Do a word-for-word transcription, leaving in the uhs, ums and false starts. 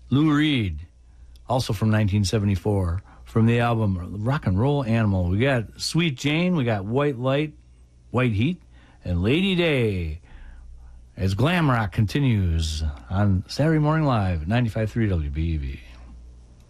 Lou Reed, also from nineteen seventy-four, from the album Rock and Roll Animal. We got Sweet Jane, we got White Light, White Heat, and Lady Day, as glam rock continues on Saturday Morning Live at ninety-five point three W B E V.